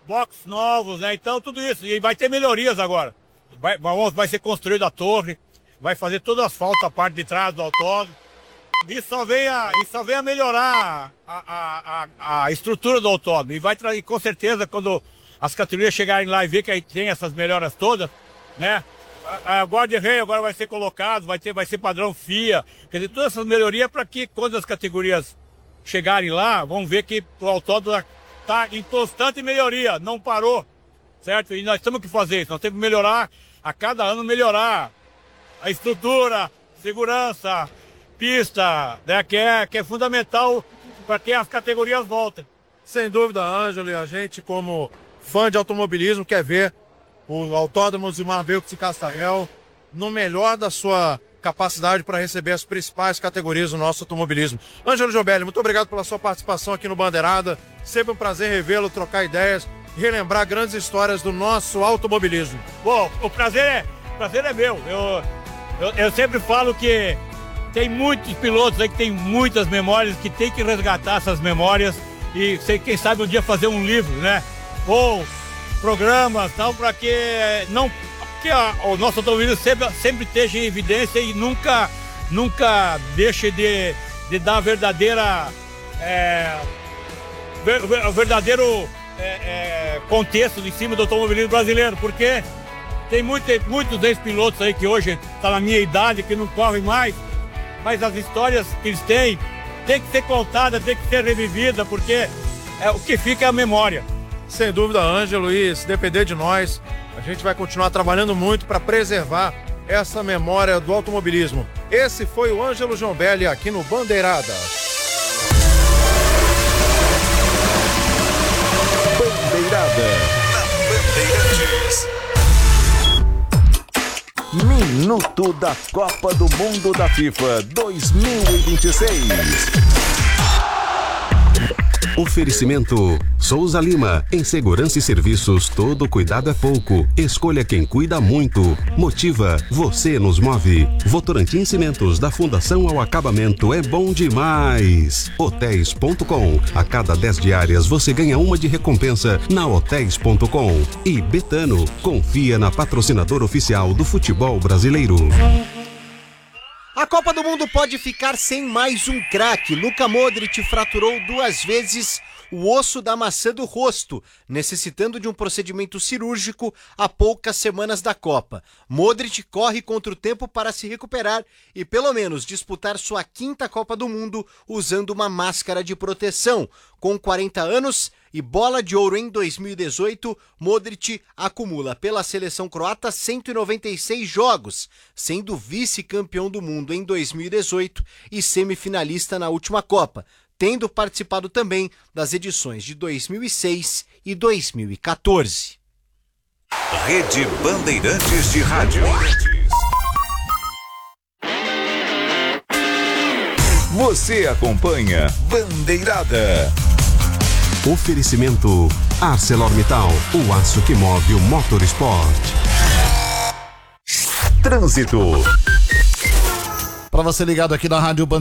box novos, né? Então tudo isso. E vai ter melhorias agora. Vai ser construída a torre, vai fazer todo o asfalto, a parte de trás do autódromo. Isso só vem a melhorar a estrutura do autódromo. E vai trazer, com certeza, quando as categorias chegarem lá e ver que aí tem essas melhoras todas, né? A guarda-rei agora vai ser colocado, vai ser padrão FIA. Quer dizer, todas essas melhorias para que quando as categorias chegarem lá, vão ver que o autódromo está em constante melhoria, não parou, certo? E nós temos que fazer isso, nós temos que melhorar, a cada ano melhorar a estrutura, segurança, pista, né? Que é fundamental para que as categorias voltem. Sem dúvida, Ângelo, e a gente como fã de automobilismo quer ver o Autódromo Zilmar Beucks de Cascavel no melhor da sua capacidade para receber as principais categorias do nosso automobilismo. Ângelo Jombelli, muito obrigado pela sua participação aqui no Bandeirada. Sempre um prazer revê-lo, trocar ideias e relembrar grandes histórias do nosso automobilismo. Bom, o prazer é meu. Eu sempre falo que tem muitos pilotos aí que tem muitas memórias, que tem que resgatar essas memórias e quem sabe um dia fazer um livro, né? Ou programas, tal, para que o nosso automobilismo sempre esteja em evidência e nunca deixe de dar o verdadeiro contexto em cima do automobilismo brasileiro, porque tem muitos ex-pilotos aí que hoje estão na minha idade, que não correm mais, mas as histórias que eles têm que ser contadas, tem que ser revivida, porque o que fica é a memória. Sem dúvida, Ângelo, e se depender de nós, a gente vai continuar trabalhando muito para preservar essa memória do automobilismo. Esse foi o Ângelo Jombelli aqui no Bandeirada. Bandeirada na Bandeirantes. Minuto da Copa do Mundo da FIFA 2026. Oferecimento Souza Lima, em segurança e serviços, todo cuidado é pouco. Escolha quem cuida muito. Motiva, você nos move. Votorantim Cimentos, da Fundação ao Acabamento, é bom demais. Hotéis.com, a cada 10 diárias você ganha uma de recompensa na Hotéis.com. E Betano, confia na patrocinadora oficial do futebol brasileiro. A Copa do Mundo pode ficar sem mais um craque. Luka Modric fraturou 2 vezes o osso da maçã do rosto, necessitando de um procedimento cirúrgico há poucas semanas da Copa. Modric corre contra o tempo para se recuperar e pelo menos disputar sua 5ª Copa do Mundo usando uma máscara de proteção. Com 40 anos e bola de ouro em 2018, Modric acumula pela seleção croata 196 jogos, sendo vice-campeão do mundo em 2018 e semifinalista na última Copa, tendo participado também das edições de 2006 e 2014. Rede Bandeirantes de Rádio. Você acompanha Bandeirada. Oferecimento ArcelorMittal, o aço que move o motorsport. Trânsito. Para você ligado aqui na Rádio Bandeirada.